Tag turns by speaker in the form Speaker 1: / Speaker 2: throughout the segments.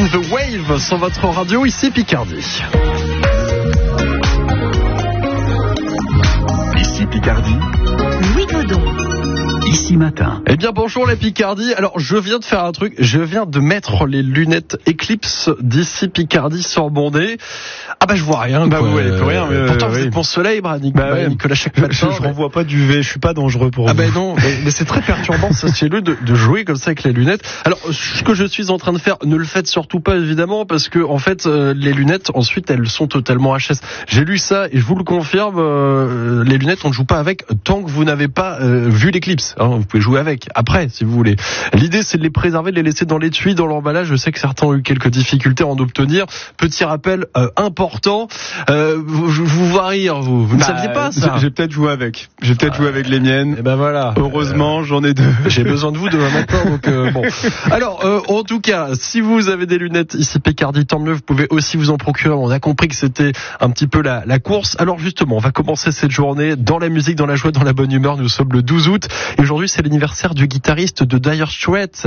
Speaker 1: in the Wave sur votre radio, ici Picardie.
Speaker 2: Ici Picardie.
Speaker 3: Louis Godon.
Speaker 2: Ici matin.
Speaker 1: Eh bien bonjour la Picardie. Alors je viens de faire un truc, je viens de mettre les lunettes Eclipse d'ici Picardie sur mon nez. Ah bah je vois rien.
Speaker 4: Bah
Speaker 1: quoi.
Speaker 4: vous voyez plus rien.
Speaker 1: Pourtant vous êtes mon soleil, Nicolas, chaque matin.
Speaker 4: Je renvoie pas d'UV, je suis pas dangereux pour vous.
Speaker 1: Ah ben non, mais c'est très perturbant ça chez lui de jouer comme ça avec les lunettes. Alors ce que je suis en train de faire, ne le faites surtout pas évidemment parce que en fait les lunettes ensuite elles sont totalement HS. J'ai lu ça et je vous le confirme, les lunettes on ne joue pas avec tant que vous n'avez pas vu l'éclipse. Hein, vous pouvez jouer avec après si vous voulez. L'idée c'est de les préserver, de les laisser dans l'étui, dans l'emballage. Je sais que certains ont eu quelques difficultés à en obtenir. Petit rappel important. Vous vois rire, vous ne saviez pas ça.
Speaker 4: J'ai peut-être joué avec. J'ai peut-être joué avec les miennes.
Speaker 1: Et ben voilà.
Speaker 4: Heureusement, j'en ai deux.
Speaker 1: J'ai besoin de vous demain matin, donc bon. Alors, en tout cas, si vous avez des lunettes ici Picardie, tant mieux. Vous pouvez aussi vous en procurer. On a compris que c'était un petit peu la course. Alors justement, on va commencer cette journée dans la musique, dans la joie, dans la bonne humeur. Nous sommes le 12 août et aujourd'hui c'est l'anniversaire du guitariste de Dire Straits.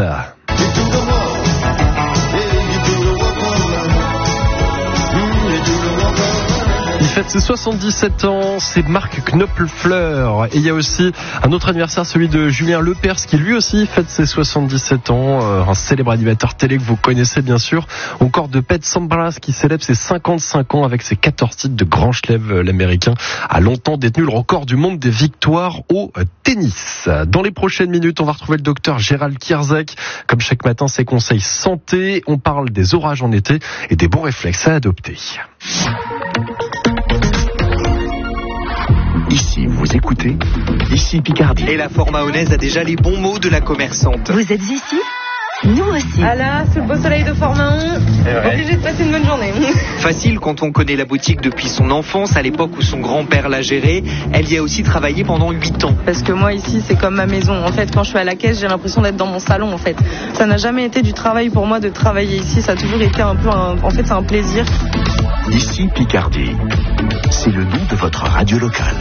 Speaker 1: Il fête ses 77 ans, c'est Marc Knopfler. Et il y a aussi un autre anniversaire, celui de Julien Lepers, qui lui aussi fête ses 77 ans, un célèbre animateur télé que vous connaissez bien sûr. Encore de Pete Sampras qui célèbre ses 55 ans avec ses 14 titres de Grand Chelem. L'américain a longtemps détenu le record du monde des victoires au tennis. Dans les prochaines minutes, on va retrouver le docteur Gérald Kierzek. Comme chaque matin, ses conseils santé. On parle des orages en été et des bons réflexes à adopter.
Speaker 2: Ici, vous écoutez. Ici Picardie.
Speaker 5: Et la Fort-Mahonaise a déjà les bons mots de la commerçante.
Speaker 3: Vous êtes ici ? Nous aussi.
Speaker 6: Ah là, sous le beau soleil de Fort-Mahon, obligé de passer une bonne journée.
Speaker 5: Facile quand on connaît la boutique depuis son enfance, à l'époque où son grand-père l'a gérée. Elle y a aussi travaillé pendant 8 ans.
Speaker 6: Parce que moi ici, c'est comme ma maison. En fait, quand je suis à la caisse, j'ai l'impression d'être dans mon salon. En fait, ça n'a jamais été du travail pour moi de travailler ici. Ça a toujours été un peu, c'est un plaisir.
Speaker 2: Ici Picardie. C'est le nom de votre radio locale.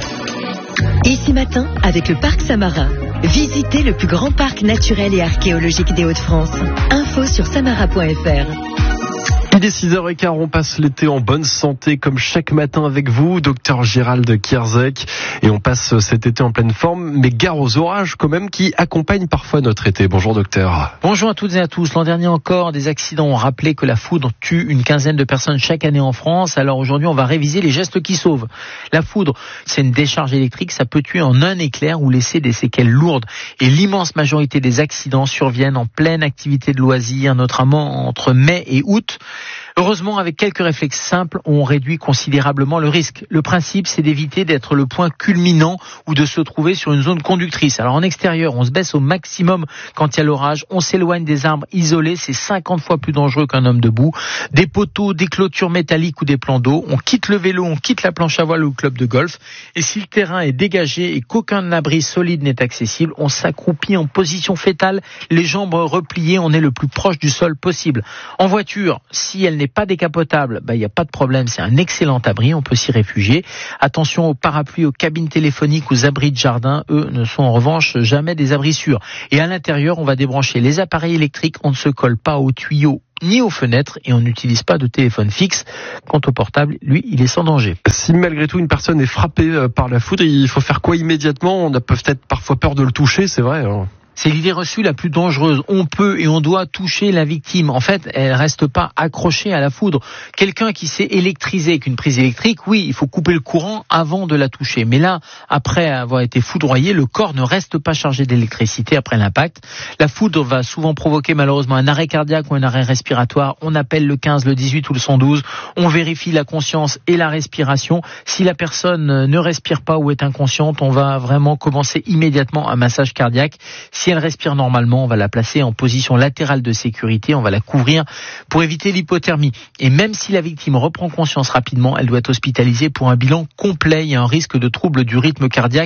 Speaker 3: Ici matin, avec le Parc Samarin. Visitez le plus grand parc naturel et archéologique des Hauts-de-France. Info sur samara.fr.
Speaker 1: Il est 6h15, on passe l'été en bonne santé comme chaque matin avec vous, docteur Gérald Kierzek. Et on passe cet été en pleine forme, mais gare aux orages quand même qui accompagnent parfois notre été. Bonjour docteur.
Speaker 7: Bonjour à toutes et à tous. L'an dernier encore, des accidents ont rappelé que la foudre tue une quinzaine de personnes chaque année en France. Alors aujourd'hui, on va réviser les gestes qui sauvent. La foudre, c'est une décharge électrique, ça peut tuer en un éclair ou laisser des séquelles lourdes. Et l'immense majorité des accidents surviennent en pleine activité de loisirs, notamment entre mai et août. Heureusement, avec quelques réflexes simples, on réduit considérablement le risque. Le principe, c'est d'éviter d'être le point culminant ou de se trouver sur une zone conductrice. Alors en extérieur, on se baisse au maximum quand il y a l'orage. On s'éloigne des arbres isolés, c'est 50 fois plus dangereux qu'un homme debout. Des poteaux, des clôtures métalliques ou des plans d'eau. On quitte le vélo, on quitte la planche à voile ou le club de golf. Et si le terrain est dégagé et qu'aucun abri solide n'est accessible, on s'accroupit en position fétale, les jambes repliées, on est le plus proche du sol possible. En voiture, si elle n'est pas décapotable, il n'y a pas de problème, c'est un excellent abri, on peut s'y réfugier. Attention aux parapluies, aux cabines téléphoniques, aux abris de jardin, eux ne sont en revanche jamais des abris sûrs. Et à l'intérieur, on va débrancher les appareils électriques, on ne se colle pas aux tuyaux ni aux fenêtres et on n'utilise pas de téléphone fixe. Quant au portable, lui, il est sans danger.
Speaker 1: Si malgré tout une personne est frappée par la foudre, il faut faire quoi immédiatement ? On a peut-être parfois peur de le toucher, c'est vrai.
Speaker 7: C'est l'idée reçue la plus dangereuse. On peut et on doit toucher la victime. En fait, elle reste pas accrochée à la foudre. Quelqu'un qui s'est électrisé avec une prise électrique, oui, il faut couper le courant avant de la toucher. Mais là, après avoir été foudroyé, le corps ne reste pas chargé d'électricité après l'impact. La foudre va souvent provoquer malheureusement un arrêt cardiaque ou un arrêt respiratoire. On appelle le 15, le 18 ou le 112. On vérifie la conscience et la respiration. Si la personne ne respire pas ou est inconsciente, on va vraiment commencer immédiatement un massage cardiaque. Si elle respire normalement, on va la placer en position latérale de sécurité, on va la couvrir pour éviter l'hypothermie. Et même si la victime reprend conscience rapidement, elle doit être hospitalisée pour un bilan complet. Il y a un risque de trouble du rythme cardiaque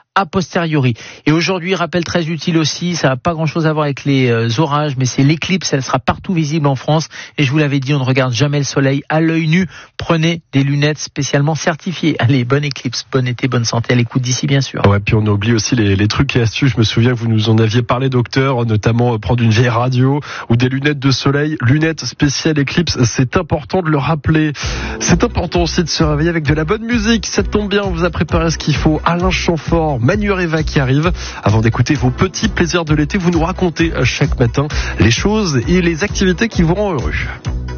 Speaker 7: a posteriori. Et aujourd'hui, rappel très utile aussi, ça n'a pas grand-chose à voir avec les orages, mais c'est l'éclipse, elle sera partout visible en France. Et je vous l'avais dit, on ne regarde jamais le soleil à l'œil nu. Prenez des lunettes spécialement certifiées. Allez, bonne éclipse, bon été, bonne santé à l'écoute d'ici, bien sûr.
Speaker 1: Ouais, puis on oublie aussi les trucs et astuces. Je me souviens que vous nous en aviez parlé, docteur, notamment prendre une vieille radio ou des lunettes de soleil, lunettes spéciales éclipse. C'est important de le rappeler. C'est important aussi de se réveiller avec de la bonne musique. Ça tombe bien, on vous a préparé ce qu'il faut. Alain Chamfort, Manu Reva qui arrive. Avant d'écouter vos petits plaisirs de l'été, vous nous racontez chaque matin les choses et les activités qui vous rendent heureux.